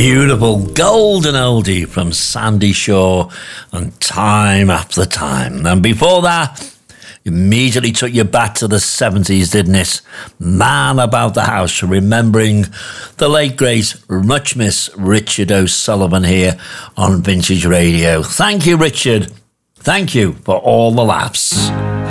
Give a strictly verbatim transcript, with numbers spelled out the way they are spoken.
Beautiful golden oldie from Sandy Shaw and Time After Time. And before that, immediately took you back to the seventies, didn't it? Man About the House, remembering the late great, much miss Richard O'Sullivan here on Vintage Radio. Thank you, Richard. Thank you for all the laughs.